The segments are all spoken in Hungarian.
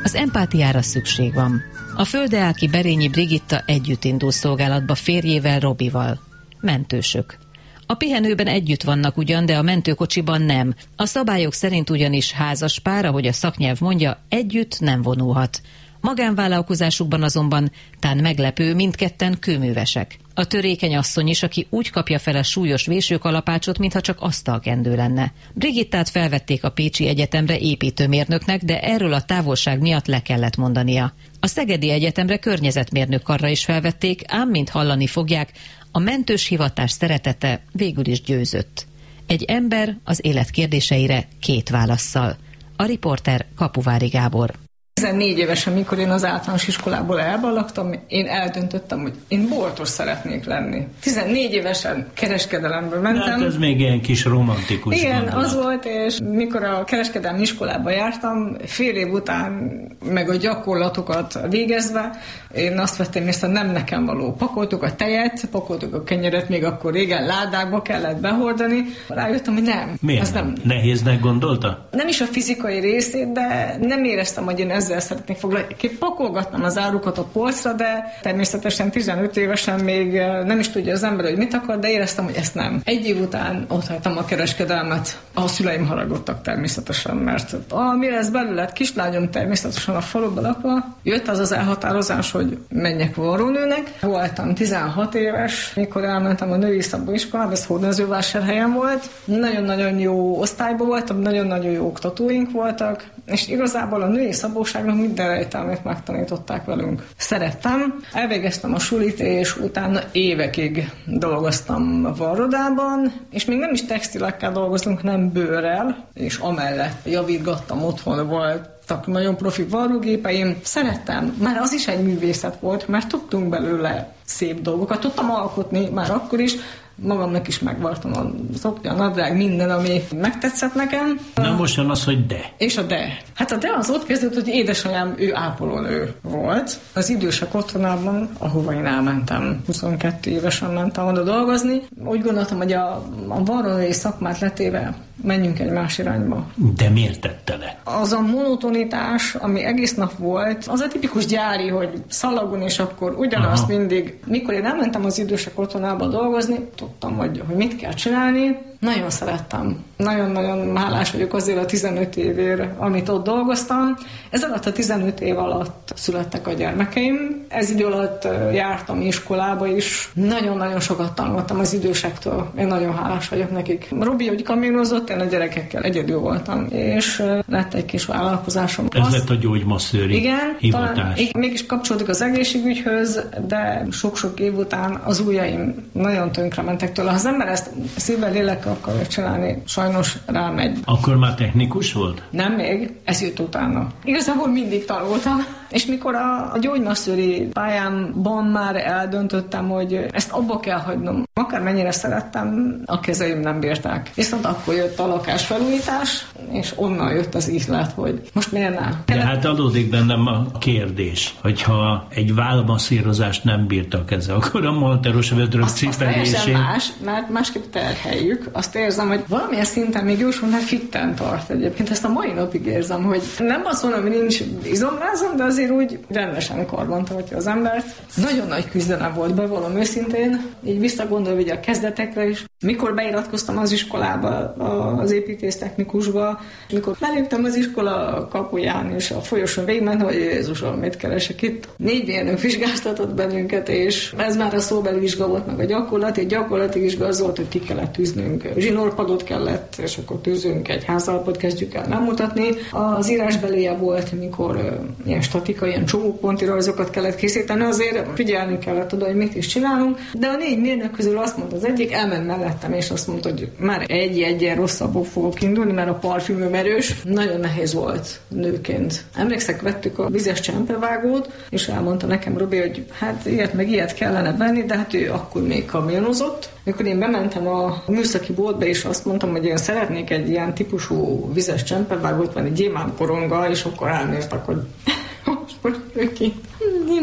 Az empátiára szükség van. A földeáki Berényi Brigitta együtt indul szolgálatba férjével, Robival. Mentősök. A pihenőben együtt vannak ugyan, de a mentőkocsiban nem. A szabályok szerint ugyanis házas pár, ahogy a szaknyelv mondja, együtt nem vonulhat. Magánvállalkozásukban azonban, tán meglepő, mindketten kőművesek. A törékeny asszony is, aki úgy kapja fel a súlyos vésőkalapácsot, mintha csak asztalkendő lenne. Brigittát felvették a Pécsi Egyetemre építőmérnöknek, de erről a távolság miatt le kellett mondania. A Szegedi Egyetemre környezetmérnök karra is felvették, ám mint hallani fogják, a mentős hivatás szeretete végül is győzött. Egy ember az élet kérdéseire 2 válasszal. A riporter Kapuvári Gábor. 14 évesen, mikor én az általános iskolából elballagtam, én eldöntöttem, hogy én boltos szeretnék lenni. 14 évesen kereskedelembe mentem. Hát ez még ilyen kis romantikus igen, gondolat. az volt, és mikor a kereskedelmi iskolába jártam, fél év után, meg a gyakorlatokat végezve, én azt vettem észre, nem nekem való. Pakoltuk a tejet, pakoltuk a kenyeret, még akkor régen ládákba kellett behordani. Rájöttem, hogy nem. Miért nem? Nehéznek gondolta? Nem is a fizikai részét, de nem éreztem, hogy én ezzel szeretnék foglalkozni. Pakolgattam az árukat a polcra, de természetesen 15 évesen még nem is tudja az ember, hogy mit akar, de éreztem, hogy ezt nem. Egy év után otthagytam a kereskedelmet. A szüleim haragudtak természetesen, mert ami lesz belőle, kislányom természetesen a faluban lakva, jött az elhatározás, hogy menjek varrónőnek. Voltam 16 éves, mikor elmentem a női szabóiskolába, ez Hódmezővásárhelyen volt. Nagyon-nagyon jó osztályban voltam, nagyon-nagyon jó oktatóink voltak, és igazából a női szabóságnak minden rejtelmét megtanították velünk. Szerettem, elvégeztem a sulit, és utána évekig dolgoztam varrodában, és még nem is textilekkel dolgoztunk, hanem bőrrel, és amellett javítgattam, otthon voltak nagyon profi varrógépeim. Szerettem, már az is egy művészet volt, mert tudtunk belőle szép dolgokat, tudtam alkotni már akkor is, magamnak is megvartam a szoknya, a nadrág, minden, ami megtetszett nekem. Na most jön az, hogy de. És a de. Hát a de az ott kezdődött, hogy édesanyám, ő ápolónő volt. Az idősek otthonában, ahova én elmentem, 22 évesen mentem oda dolgozni. Úgy gondoltam, hogy a varrónői szakmát letéve menjünk egy más irányba. De miért tette le? Az a monotonitás, ami egész nap volt, az a tipikus gyári, hogy szalagon, és akkor ugyanazt mindig. Mikor én elmentem az idősek otthonába dolgozni, tudtam, hogy mit kell csinálni. Nagyon szerettem. Nagyon-nagyon hálás vagyok azért a 15 évért, amit ott dolgoztam. Ez alatt a 15 év alatt születtek a gyermekeim. Ez idő alatt jártam iskolába is. Nagyon-nagyon sokat tanultam az idősektől. Én nagyon hálás vagyok nekik. Robi, hogy kamionozott, én a gyerekekkel egyedül voltam, és lett egy kis vállalkozásom. Ez lett a gyógymasszőri hivatás. Talán, mégis kapcsolódik az egészségügyhöz, de sok-sok év után az ujjaim nagyon tönkre mentek tőle. Ha az ember ezt szívvel, lélekkel akarja csinálni, sajnos rámegy. Akkor már technikus volt? Nem még, ez jött utána. Igazából mindig tanultam. És mikor a gyógymasszőri pályámban már eldöntöttem, hogy ezt abba kell hagynom, akármennyire szerettem, a kezeim nem bírták. Viszont akkor jött a lakásfelújítás, és onnan jött az ihlet, hogy most miért nem. De hát adódik bennem a kérdés, hogyha egy vállmasszírozást nem bírta a keze, akkor a monteros vödrök cipelésén... más, mert másképp terheljük. Azt érzem, hogy valamilyen szinten még jósonál fitten tart egyébként. Ezt a mai napig érzem, hogy nem azt mondom, hogy nincs izomlázom, de azért úgy rendesen karban tartja az embert. Nagyon nagy küzdelem volt, bevallom őszintén, így visszagondolva a kezdetekre is. Mikor beiratkoztam az iskolába, az építésztechnikusba, mikor beléptem az iskola kapuján, és a folyosón végigment, hogy Jézusom, mit keresek itt? 4 mérnök vizsgáztatott bennünket, és ez már a szóbeli vizsga volt, meg a gyakorlati vizsga az volt, hogy ki kellett tűznünk. Zsinórpadot kellett, és akkor tűzünk egy házalapot, kezdjük el nem mutatni. Az írásbeléje volt, mikor ilyen statikai, ilyen csomóponti rajzokat kellett készíteni, azért figyelni kellett oda, hogy mit is csinálunk. De a 4 mérnök közül azt mondta az egyik, elment mellettem, és azt mondta, hogy már egyen rosszabbul fogok indulni, mert a parfümöm erős. Nagyon nehéz volt nőként. Emlékszek, vettük a vizes csempevágót, és elmondta nekem Robi, hogy hát ilyet meg ilyet kellene venni, de hát ő akkor még kamionozott. Mikor én bementem a műszaki boltba, és azt mondtam, hogy én szeretnék egy ilyen típusú vizes csempevágót venni, gyémánt koronga, és akkor elnéztek, hogy most ki.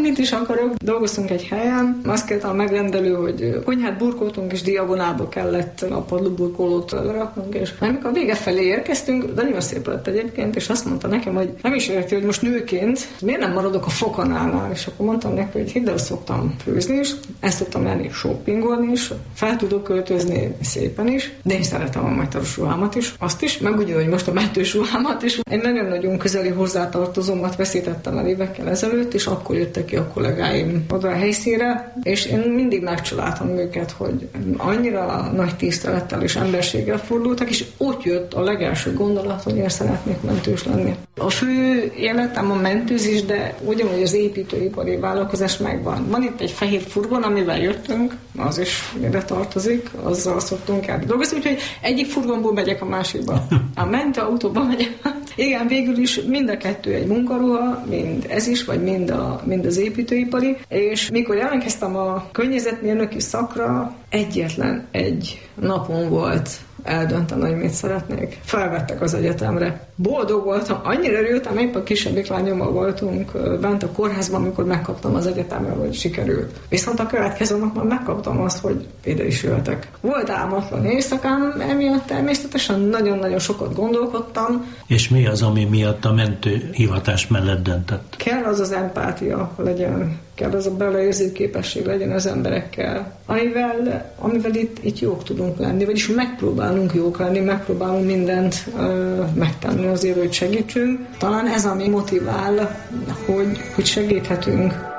bármit is akarok. Dolgoztunk egy helyen, azt kérte a megrendelő, hogy konyhát burkoltunk, és diagonálba kellett a padlóburkolót leraknunk, és amikor a vége felé érkeztünk, de nagyon szép lett egyébként, és azt mondta nekem, hogy nem is érti, hogy most nőként miért nem maradok a fokanálnál, és akkor mondtam neki, hogy hidd el, szoktam főzni is, ezt szoktam menni shoppingolni is, fel tudok költözni szépen is, de én szeretem a majtaros ruhámat is, azt is, meg ugyanúgy most a mentős ruhámat is. Egy nagyon-nagyon közeli hozzátartozómat veszítettem el évekkel ezelőtt, és akkor jöttek ki a kollégáim oda a helyszínre, és én mindig megcsodáltam őket, hogy annyira nagy tisztelettel és emberséggel fordultak, és ott jött a legelső gondolat, hogy én szeretnék mentős lenni. A fő életem a mentőzés, de ugyanúgy az építőipari vállalkozás megvan. Van itt egy fehér furgon, amivel jöttünk, az is ide tartozik, azzal szoktunk el dolgozni, úgyhogy egyik furgonból megyek a másikba. A mentőautóba megyek. Igen, végül is mind a kettő egy munkaruha, mind ez is, vagy mind az építőipari, és mikor elkezdtem a környezetmérnöki szakra, egyetlen egy napon volt eldöntöm, hogy mit szeretnék. Felvettek az egyetemre. Boldog voltam, annyira örültem, épp a kisebbik lányommal voltunk bent a kórházban, amikor megkaptam az egyetemre, hogy sikerült. Viszont a következő nap már megkaptam azt, hogy ide is jöhetek. Volt álmatlan éjszakám, emiatt természetesen nagyon-nagyon sokat gondolkodtam. És mi az, ami miatt a mentőhivatás mellett döntött? Kell az empátia legyen, kell az a beleérző képesség legyen az emberekkel, amivel itt jók tudunk lenni, vagyis megpróbálunk jók lenni, megpróbálunk mindent megtenni azért, hogy segítsünk. Talán ez, ami motivál, hogy segíthetünk.